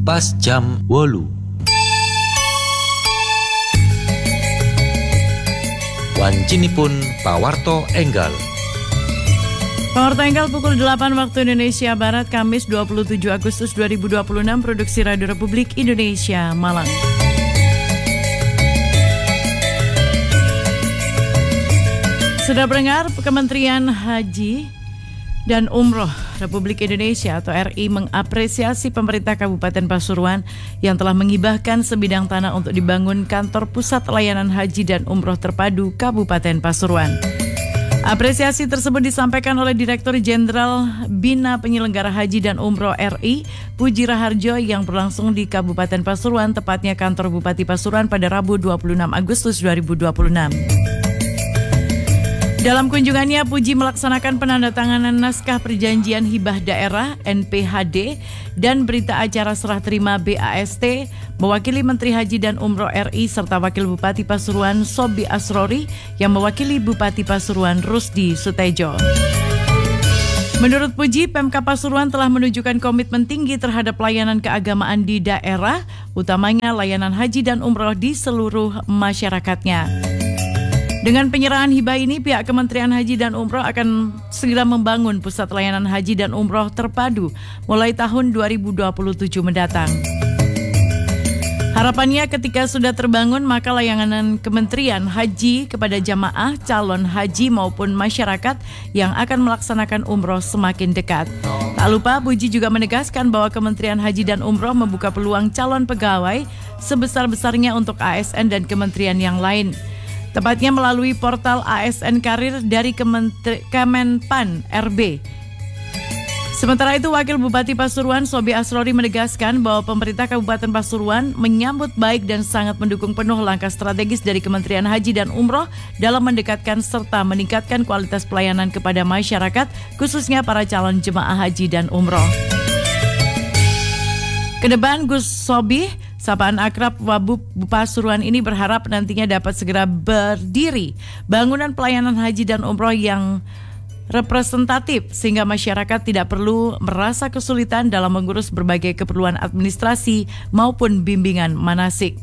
pas jam 8. Wancinipun pawarto enggal. Pawarto enggal pukul 8 waktu Indonesia Barat, Kamis 27 Agustus 2026, produksi Radio Republik Indonesia, Malang. Sudah mendengar, Kementerian Haji dan Umroh Republik Indonesia atau RI mengapresiasi pemerintah Kabupaten Pasuruan yang telah menghibahkan sebidang tanah untuk dibangun kantor pusat layanan haji dan umroh terpadu Kabupaten Pasuruan. Apresiasi tersebut disampaikan oleh Direktur Jenderal Bina Penyelenggara Haji dan Umroh RI, Puji Raharjo, yang berlangsung di Kabupaten Pasuruan, tepatnya kantor Bupati Pasuruan pada Rabu 26 Agustus 2026. Dalam kunjungannya, Puji melaksanakan penandatanganan naskah perjanjian hibah daerah NPHD dan berita acara serah terima BAST mewakili Menteri Haji dan Umroh RI serta Wakil Bupati Pasuruan Sobi Asrori yang mewakili Bupati Pasuruan Rusdi Sutejo. Menurut Puji, Pemkab Pasuruan telah menunjukkan komitmen tinggi terhadap pelayanan keagamaan di daerah, utamanya layanan haji dan umroh di seluruh masyarakatnya. Dengan penyerahan hibah ini, pihak Kementerian Haji dan Umroh akan segera membangun pusat layanan haji dan umroh terpadu mulai tahun 2027 mendatang. Harapannya ketika sudah terbangun, maka layanan Kementerian Haji kepada jamaah, calon haji maupun masyarakat yang akan melaksanakan umroh semakin dekat. Tak lupa, Puji juga menegaskan bahwa Kementerian Haji dan Umroh membuka peluang calon pegawai sebesar-besarnya untuk ASN dan kementerian yang lain. Tepatnya melalui portal ASN Karir dari Kemenpan RB. Sementara itu, Wakil Bupati Pasuruan Sobi Asrori menegaskan bahwa pemerintah Kabupaten Pasuruan menyambut baik dan sangat mendukung penuh langkah strategis dari Kementerian Haji dan Umroh dalam mendekatkan serta meningkatkan kualitas pelayanan kepada masyarakat, khususnya para calon jemaah haji dan umroh. Kedepan, Gus Sobi, sapaan akrab Wabub Pasuruan ini berharap nantinya dapat segera berdiri bangunan pelayanan haji dan umroh yang representatif sehingga masyarakat tidak perlu merasa kesulitan dalam mengurus berbagai keperluan administrasi maupun bimbingan manasik.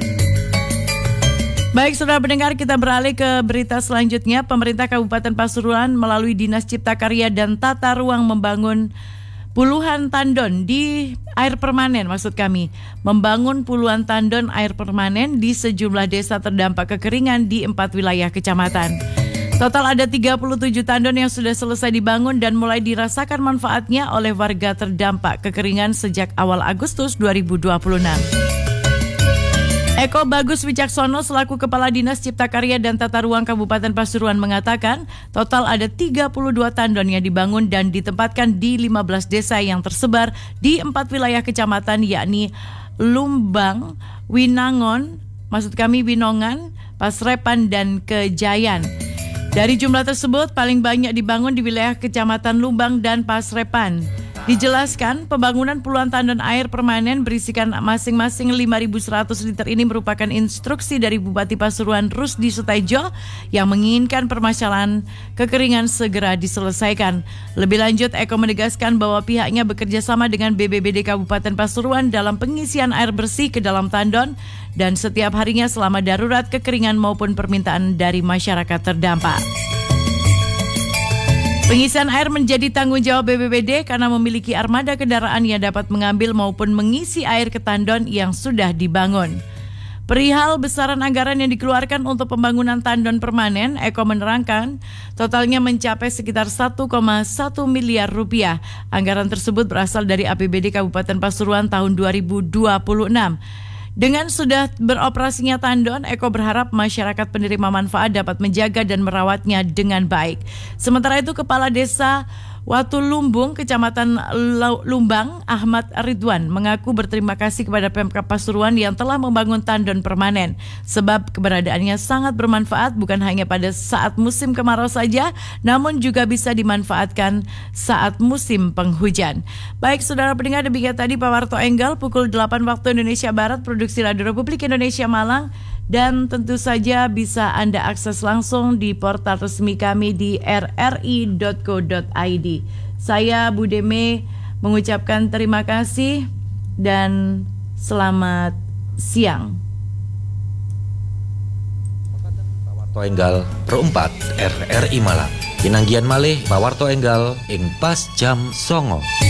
Baik, saudara pendengar, kita beralih ke berita selanjutnya. Pemerintah Kabupaten Pasuruan melalui Dinas Cipta Karya dan Tata Ruang membangun puluhan tandon di air permanen, membangun puluhan tandon air permanen di sejumlah desa terdampak kekeringan di 4 wilayah kecamatan. Total ada 37 tandon yang sudah selesai dibangun dan mulai dirasakan manfaatnya oleh warga terdampak kekeringan sejak awal Agustus 2026. Eko Bagus Wicaksono selaku Kepala Dinas Cipta Karya dan Tata Ruang Kabupaten Pasuruan mengatakan total ada 32 tandon yang dibangun dan ditempatkan di 15 desa yang tersebar di 4 wilayah kecamatan, yakni Lumbang, Winongan, Pasrepan, dan Kejayan. Dari jumlah tersebut, paling banyak dibangun di wilayah kecamatan Lumbang dan Pasrepan. Dijelaskan, pembangunan puluhan tandon air permanen berisikan masing-masing 5.100 liter ini merupakan instruksi dari Bupati Pasuruan Rusdi Sutejo yang menginginkan permasalahan kekeringan segera diselesaikan. Lebih lanjut, Eko menegaskan bahwa pihaknya bekerja sama dengan BPBD Kabupaten Pasuruan dalam pengisian air bersih ke dalam tandon dan setiap harinya selama darurat kekeringan maupun permintaan dari masyarakat terdampak. Pengisian air menjadi tanggung jawab BPBD karena memiliki armada kendaraan yang dapat mengambil maupun mengisi air ke tandon yang sudah dibangun. Perihal besaran anggaran yang dikeluarkan untuk pembangunan tandon permanen, Eko menerangkan totalnya mencapai sekitar 1,1 miliar rupiah. Anggaran tersebut berasal dari APBD Kabupaten Pasuruan tahun 2026. Dengan sudah beroperasinya tandon, Eko berharap masyarakat penerima manfaat dapat menjaga dan merawatnya dengan baik. Sementara itu, Kepala Desa Watulumbung, Kecamatan Lumbang, Ahmad Ridwan, mengaku berterima kasih kepada Pemkab Pasuruan yang telah membangun tandon permanen. Sebab keberadaannya sangat bermanfaat bukan hanya pada saat musim kemarau saja, namun juga bisa dimanfaatkan saat musim penghujan. Baik, saudara pendengar, demikian tadi Pawarto Enggal pukul 8 waktu Indonesia Barat, produksi Radio Republik Indonesia Malang. Dan tentu saja bisa Anda akses langsung di portal resmi kami di rri.co.id. Saya Budeme mengucapkan terima kasih dan selamat siang. Pawarto Enggal Pro 4 RRI Malang. Pinanggian malih Pawarto Enggal ing pas jam 09.00.